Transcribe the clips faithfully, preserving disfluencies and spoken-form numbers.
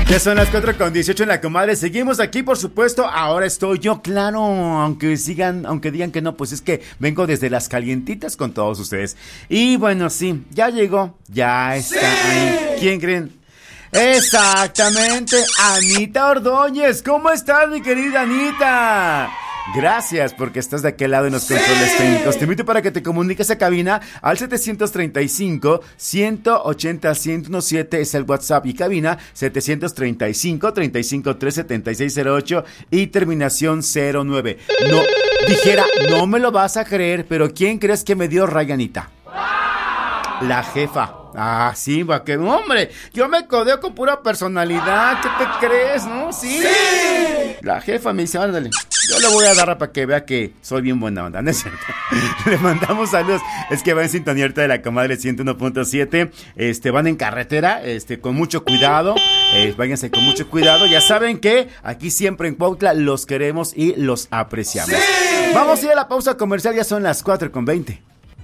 Ya son las cuatro con dieciocho en La Comadre. Seguimos aquí, por supuesto. Ahora estoy yo, claro. Aunque sigan, aunque digan que no, pues es que vengo desde las calientitas con todos ustedes. Y bueno, sí, ya llegó. Ya está ¡sí! Ahí. ¿Quién creen? Exactamente, Anita Ordóñez. ¿Cómo estás, mi querida Anita? Gracias porque estás de aquel lado en los ¡sí! Controles técnicos. Te invito para que te comuniques a cabina al setecientos treinta y cinco, ciento ochenta, ciento diecisiete es el WhatsApp y cabina setecientos treinta y cinco, treinta y cinco, tres setenta y seis cero ocho y terminación cero nueve. No, dijera, no me lo vas a creer, pero ¿quién crees que me dio Rayanita? La jefa. Ah, sí, va que hombre, yo me codeo con pura personalidad. ¿Qué te crees, no? Sí. ¡Sí! La jefa me dice, ándale, yo le voy a dar para que vea que soy bien buena onda, ¿no es cierto? Le mandamos saludos. Es que va en sintonía ahorita de La Comadre ciento uno punto siete. Este, van en carretera, este, con mucho cuidado. Eh, váyanse con mucho cuidado. Ya saben que aquí siempre en Cuautla los queremos y los apreciamos. ¡Sí! Vamos a ir a la pausa comercial, ya son las cuatro con veinte.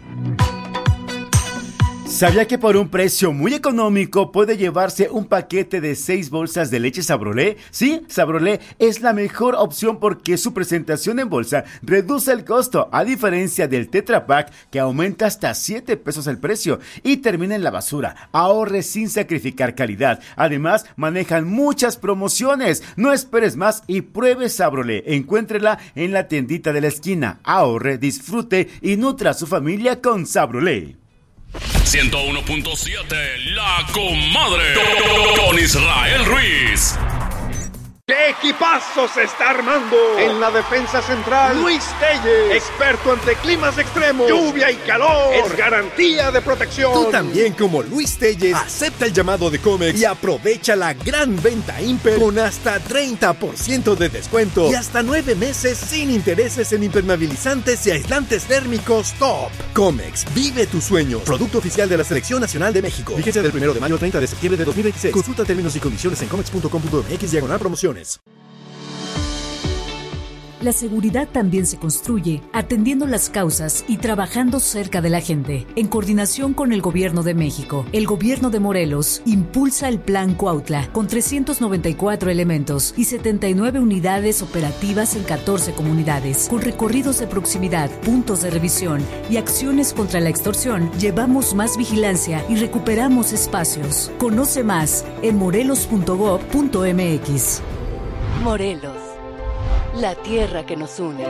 ¿Sabía que por un precio muy económico puede llevarse un paquete de seis bolsas de leche Sabrolé? Sí, Sabrolé es la mejor opción porque su presentación en bolsa reduce el costo, a diferencia del Tetra Pak que aumenta hasta siete pesos el precio y termina en la basura. Ahorre sin sacrificar calidad. Además, manejan muchas promociones. No esperes más y pruebe Sabrolé. Encuéntrela en la tiendita de la esquina. Ahorre, disfrute y nutra a su familia con Sabrolé. ciento uno punto siete La Comadre con Israel Ruiz. ¡Qué equipazo se está armando! En la defensa central, Luis Telles, experto ante climas extremos, lluvia y calor, es garantía de protección. Tú también, como Luis Telles, acepta el llamado de Comex y aprovecha la gran venta Imper con hasta treinta por ciento de descuento y hasta nueve meses sin intereses en impermeabilizantes y aislantes térmicos top. Comex, vive tu sueño. Producto oficial de la Selección Nacional de México. Vigencia del primero de mayo al treinta de septiembre de dos mil veintiséis. Consulta términos y condiciones en comex punto com punto m x diagonal promociones. La seguridad también se construye atendiendo las causas y trabajando cerca de la gente. En coordinación con el Gobierno de México, el Gobierno de Morelos impulsa el Plan Cuautla con trescientos noventa y cuatro elementos y setenta y nueve unidades operativas en catorce comunidades. Con recorridos de proximidad, puntos de revisión y acciones contra la extorsión, llevamos más vigilancia y recuperamos espacios. Conoce más en morelos punto gob punto m x. Morelos, la tierra que nos une.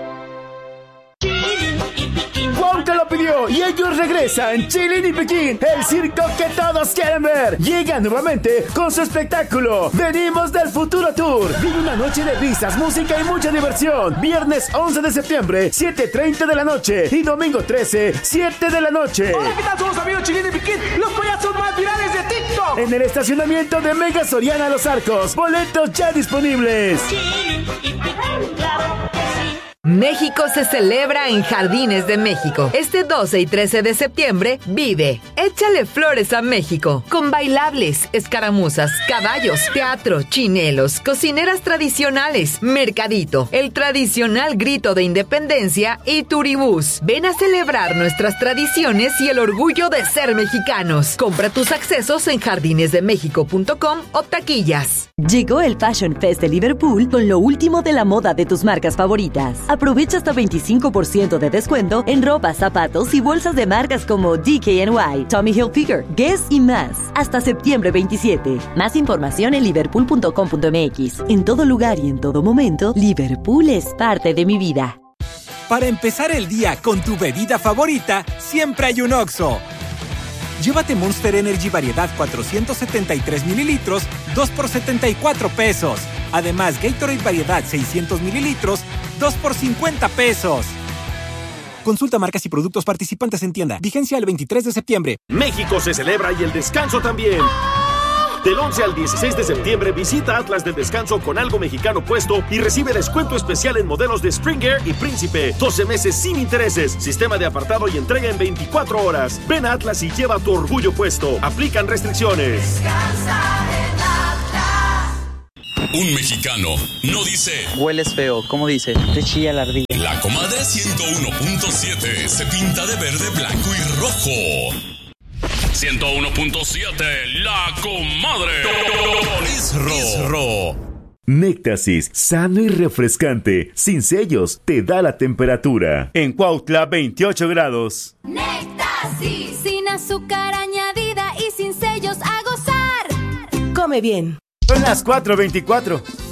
Cuautla lo pidió y ellos regresan. Chilín y Piquín, el circo que todos quieren ver, llega nuevamente con su espectáculo Venimos del Futuro Tour. Vive una noche de risas, música y mucha diversión. Viernes once de septiembre, siete treinta de la noche y domingo trece, siete de la noche. Hola, ¿qué tal? Somos amigos Chilín y Piquín, los payasos más virales de TikTok. En el estacionamiento de Mega Soriana Los Arcos. Boletos ya disponibles. Chilín y Piquín, claro que sí. México se celebra en Jardines de México. Este doce y trece de septiembre, vive Échale Flores a México, con bailables, escaramuzas, caballos, teatro, chinelos, cocineras tradicionales, mercadito, el tradicional grito de independencia y turibús. Ven a celebrar nuestras tradiciones y el orgullo de ser mexicanos. Compra tus accesos en jardines de méxico punto com o taquillas. Llegó el Fashion Fest de Liverpool con lo último de la moda de tus marcas favoritas. Aprovecha hasta veinticinco por ciento de descuento en ropa, zapatos y bolsas de marcas como D K N Y, Tommy Hilfiger, Guess y más. Hasta septiembre veintisiete. Más información en liverpool punto com punto m x. En todo lugar y en todo momento, Liverpool es parte de mi vida. Para empezar el día con tu bebida favorita, siempre hay un Oxxo. Llévate Monster Energy variedad cuatrocientos setenta y tres mililitros, dos por setenta y cuatro pesos. Además, Gatorade variedad seiscientos mililitros, dos por cincuenta pesos. Consulta marcas y productos participantes en tienda. Vigencia el veintitrés de septiembre. México se celebra y el descanso también. Del once al dieciséis de septiembre, visita Atlas del Descanso con algo mexicano puesto y recibe descuento especial en modelos de Springer y Príncipe. doce meses sin intereses, sistema de apartado y entrega en veinticuatro horas. Ven a Atlas y lleva tu orgullo puesto. Aplican restricciones. Descansa en Atlas. Un mexicano no dice hueles feo, ¿cómo dice? Te chilla la ardilla. La Comadre ciento uno punto siete se pinta de verde, blanco y rojo. ciento uno punto siete La Comadre con Isro. Néctasis, sano y refrescante, sin sellos, te da la temperatura. En Cuautla, veintiocho grados. Néctasis, sin azúcar añadida y sin sellos, a gozar. Come bien. Son las cuatro veinticuatro.